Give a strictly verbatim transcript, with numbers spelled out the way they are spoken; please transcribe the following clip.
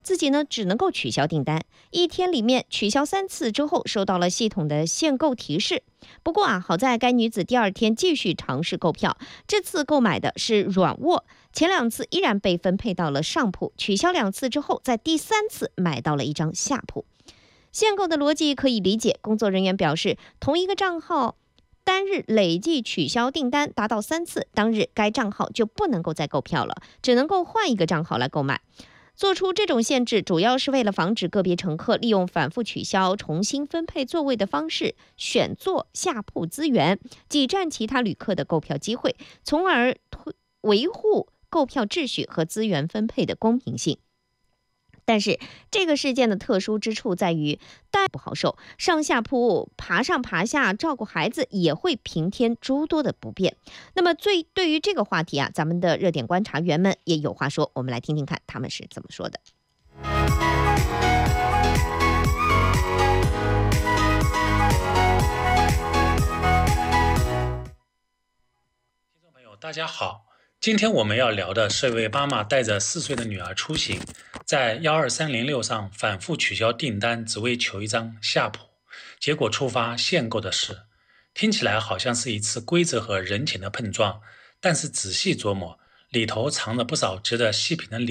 自己呢只能够取消订单，一天里面取消三次之后，收到了系统的限购提示。不过啊，好在该女子第二天继续尝试购票，这次购买的是软卧，前两次依然被分配到了上铺，取消两次之后，在第三次买到了一张下铺。限购的逻辑可以理解，工作人员表示，同一个账号单日累计取消订单达到三次，当日该账号就不能够再购票了，只能够换一个账号来购买。做出这种限制，主要是为了防止个别乘客利用反复取消、重新分配座位的方式选坐下铺资源，挤占其他旅客的购票机会，从而维护购票秩序和资源分配的公平性。但是这个事件的特殊之处在于，带不好受，上下铺爬上爬下，照顾孩子也会平添诸多的不便。那么最对于这个话题啊，咱们的热点观察员们也有话说，我们来听听看他们是怎么说的。 听众朋友大家好，今天我们要聊的是一位妈妈带着四岁的女儿出行，在一二三零六上反复取消订单，只为求一张下铺，结果触发限购的事。听起来好像是一次规则和人情的碰撞，但是仔细琢磨，里头藏了不少值得细品的理